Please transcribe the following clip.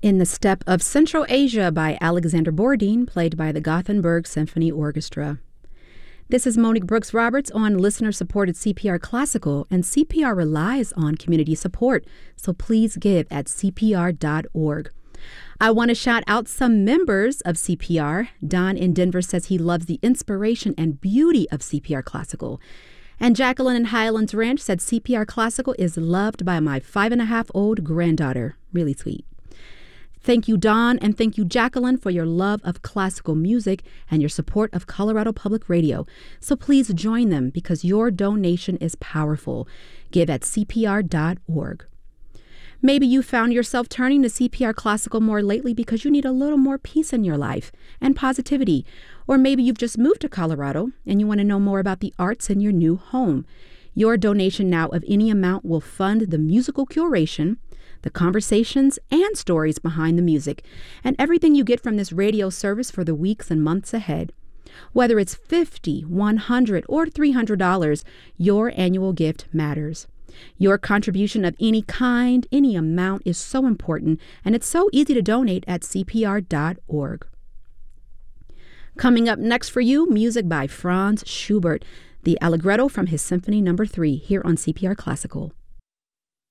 In the Steppe of Central Asia by Alexander Borodin, played by the Gothenburg Symphony Orchestra. This is Monique Brooks Roberts on listener-supported CPR Classical, and CPR relies on community support, so please give at cpr.org. I want to shout out some members of CPR. Don in Denver says he loves the inspiration and beauty of CPR Classical. And Jacqueline in Highlands Ranch said CPR Classical is loved by my 5.5-year-old granddaughter. Really sweet. Thank you, Don, and thank you, Jacqueline, for your love of classical music and your support of Colorado Public Radio. So please join them because your donation is powerful. Give at cpr.org. Maybe you found yourself turning to CPR Classical more lately because you need a little more peace in your life and positivity. Or maybe you've just moved to Colorado and you want to know more about the arts in your new home. Your donation now of any amount will fund the musical curation, the conversations and stories behind the music, and everything you get from this radio service for the weeks and months ahead. Whether it's $50, $100, or $300, your annual gift matters. Your contribution of any kind, any amount is so important, and it's so easy to donate at cpr.org. Coming up next for you, music by Franz Schubert, the Allegretto from his Symphony No. 3 here on CPR Classical.